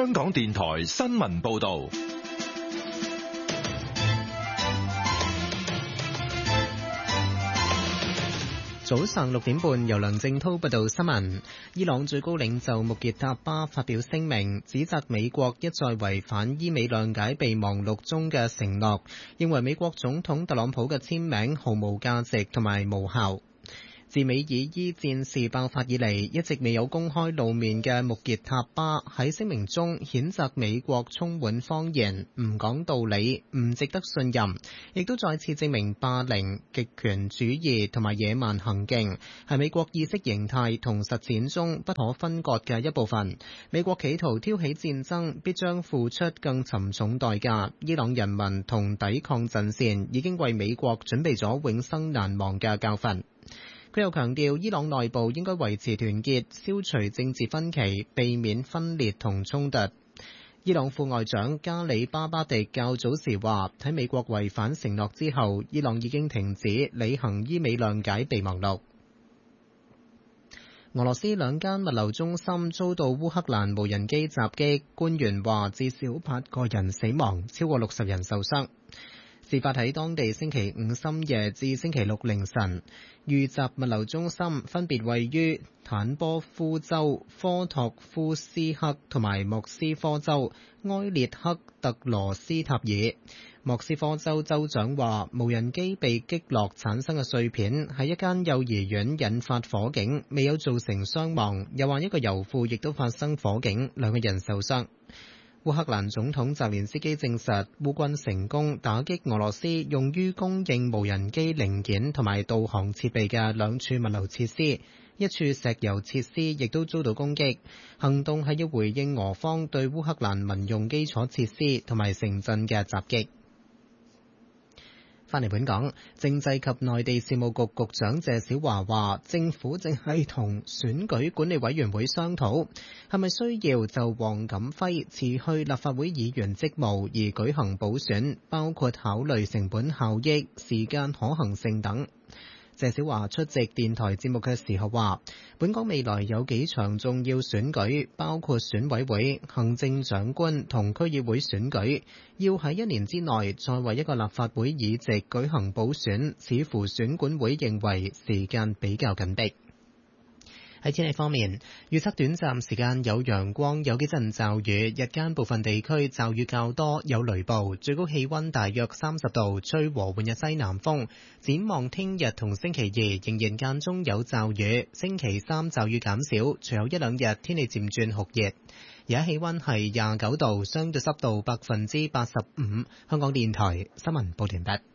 香港電台新聞報道。 早上6點半，由梁正濤報道新聞。伊朗最高領袖穆傑塔巴發表聲明，指責美國一再違反伊美諒解備忘錄中嘅承諾，認為美國總統特朗普嘅簽名毫無價值同埋無效。自美以伊戰事爆發以嚟，一直未有公開露面嘅穆傑塔巴喺聲明中譴責美國充滿謊言、唔講道理、唔值得信任，亦都再次證明霸凌、極權主義同埋野蠻行徑係美國意識形態同實踐中不可分割嘅一部分。美國企圖挑起戰爭，必將付出更沉重代價。伊朗人民同抵抗陣線已經為美國準備咗永生難忘嘅教訓。佢又強調，伊朗內部應該維持團結，消除政治分歧，避免分裂同衝突。伊朗副外長加里巴巴迪較早時話，喺美國違反承諾之後，伊朗已經停止履行伊美諒解備忘錄。俄羅斯兩間物流中心遭到烏克蘭無人機襲擊，官員話至少8個人死亡，超過60人受傷。事發喺當地星期五深夜至星期六凌晨，遇襲物流中心分別位於坦波夫州科托夫斯克同埋莫斯科州埃列克特羅斯塔爾。莫斯科州州長話，無人機被擊落產生嘅碎片喺一間幼兒園引發火警，未有造成傷亡。又話一個油庫亦都發生火警，2個人受傷。烏克蘭總統澤連斯基證實，烏軍成功打擊俄羅斯用於供應無人機零件同埋導航設備嘅2處物流設施，一處石油設施亦都遭到攻擊。行動係要回應俄方對烏克蘭民用基礎設施同埋城鎮嘅襲擊。返嚟本港，政制及內地事務局局長謝小華話，政府正係同選舉管理委員會商討，係咪需要就黃錦輝辭去立法會議員職務而舉行補選，包括考慮成本效益、時間可行性等。謝小華出席電台節目嘅時候話，本港未來有幾場重要選舉，包括選委會、行政長官同區議會選舉，要喺1年之內再為一個立法會議席舉行補選，似乎選管會認為時間比較緊迫。喺天氣方面，預測短暫時間有陽光，有幾陣驟雨，日間部分地區驟雨較多，有雷暴，最高氣溫大約30度，吹和緩日西南風。展望聽日同星期2仍然間中有驟雨，星期3驟雨減少，隨後1-2日天氣漸轉酷熱。而家氣溫係29度，相對濕度85%。香港電台新聞報完畢。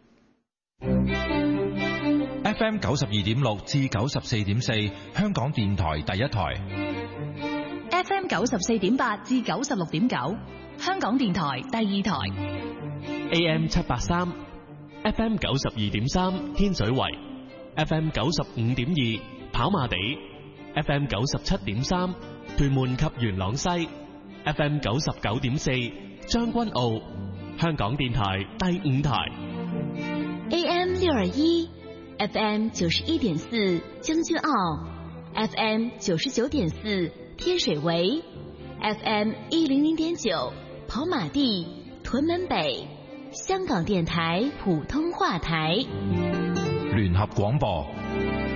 FM 92.6至94.4，香港電台第一台。 FM 94.8至96.9，香港電台第二台。 AM 783 FM 92.3，天水圍。FM 95.2，跑馬地。FM 97.3，屯門及元朗西。FM 99.4，將軍澳。香港電台第五台。 AM 621，FM 91.4，將軍澳。FM 99.4，天水圍。FM 100.9，跑馬地、屯門北。香港電台普通話台。 聯合廣播。